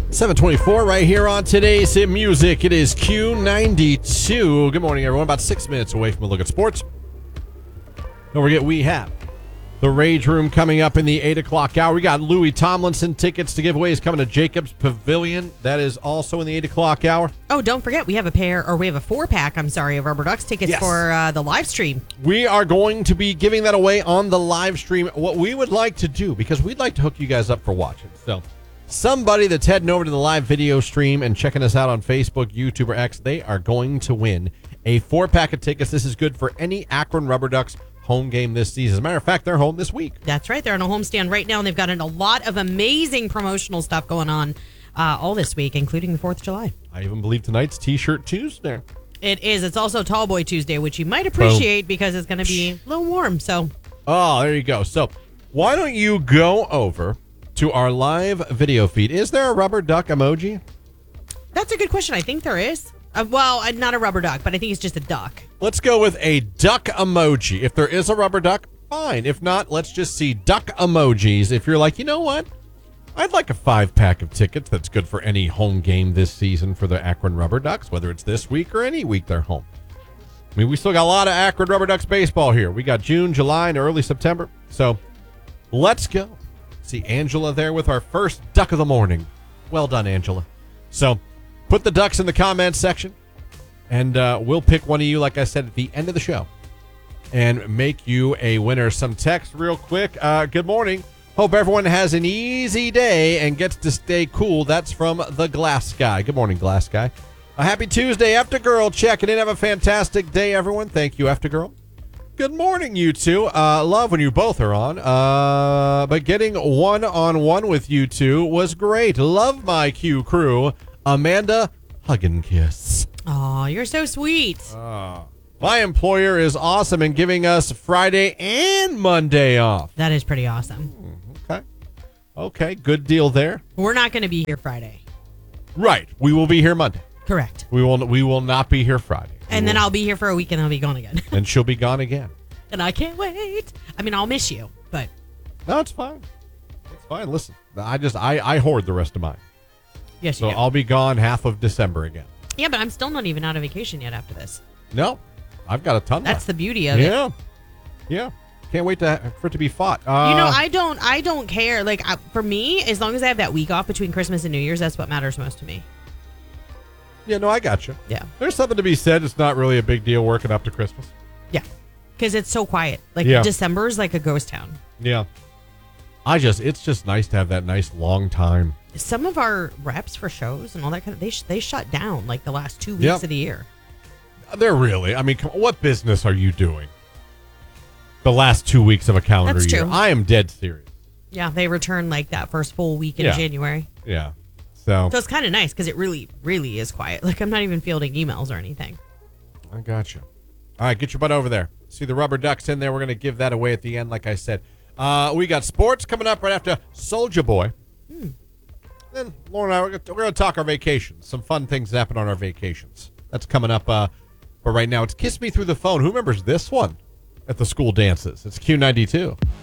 724 right here on today's Hit Music. It is Q92. Good morning, everyone. About 6 minutes away from a look at sports. Don't forget, we have the Rage Room coming up in the 8 o'clock hour. We got Louis Tomlinson tickets to give away. He's coming to Jacobs Pavilion. That is also in the 8 o'clock hour. Oh, don't forget, we have a 4-pack, of Rubber Ducks tickets for the live stream. We are going to be giving that away on the live stream. What we would like to do, because we'd like to hook you guys up for watching. So somebody that's heading over to the live video stream and checking us out on Facebook, YouTube, or X, they are going to win a 4-pack of tickets. This is good for any Akron Rubber Ducks home game this season. As a matter of fact, they're home this week. That's right. They're on a homestand right now, and they've got a lot of amazing promotional stuff going on all this week, including the 4th of July. I even believe tonight's T-shirt Tuesday. It is. It's also Tall Boy Tuesday, which you might appreciate because it's going to be a little warm. So, oh, there you go. So why don't you go over to our live video feed? Is there a rubber duck emoji? That's a good question. I think there is. Well, not a rubber duck, but I think it's just a duck. Let's go with a duck emoji. If there is a rubber duck, fine. If not, let's just see duck emojis. If you're like, you know what? I'd like a 5-pack of tickets that's good for any home game this season for the Akron Rubber Ducks, whether it's this week or any week they're home. I mean, we still got a lot of Akron Rubber Ducks baseball here. We got June, July, and early September. So let's go. See Angela there with our first duck of the morning. Well done, Angela. So put the ducks in the comments section, and we'll pick one of you, like I said, at the end of the show and make you a winner. Some text real quick. Good morning. Hope everyone has an easy day and gets to stay cool. That's from the Glass Guy. Good morning, Glass Guy. A happy Tuesday, After Girl. Checking in. Have a fantastic day, everyone. Thank you, After Girl. Good morning, you two. Love when you both are on. But getting one-on-one with you two was great. Love my Q crew. Amanda, hug and kiss. Oh, you're so sweet. My employer is awesome in giving us Friday and Monday off. That is pretty awesome. Okay, good deal there. We're not going to be here Friday. Right. We will be here Monday. Correct. We will not be here Friday. And then I'll be here for a week and I'll be gone again. And she'll be gone again. And I can't wait. I mean, I'll miss you, but. No, it's fine. It's fine. Listen, I hoard the rest of mine. Yes, you do. So I'll be gone half of December again. Yeah, but I'm still not even out of vacation yet after this. No, I've got a ton That's left. the beauty of it. Yeah. Can't wait for it to be fought. I don't care. Like, for me, as long as I have that week off between Christmas and New Year's, that's what matters most to me. Yeah, no, I got you. Yeah. There's something to be said. It's not really a big deal working up to Christmas. Yeah. Because it's so quiet. Like, December is like a ghost town. Yeah. It's just nice to have that nice long time. Some of our reps for shows and all that kind of, they shut down like the last 2 weeks of the year. They're really, I mean, what business are you doing the last 2 weeks of a calendar year? True. I am dead serious. Yeah, they return like that first full week in January. Yeah. So it's kind of nice because it really, really is quiet. Like, I'm not even fielding emails or anything. I got you. All right, get your butt over there. See the Rubber Ducks in there. We're going to give that away at the end, like I said. We got sports coming up right after Soulja Boy. Then Lauren and I, we're going to talk our vacations. Some fun things that happen on our vacations. That's coming up. But right now, it's Kiss Me Through the Phone. Who remembers this one at the school dances? It's Q92.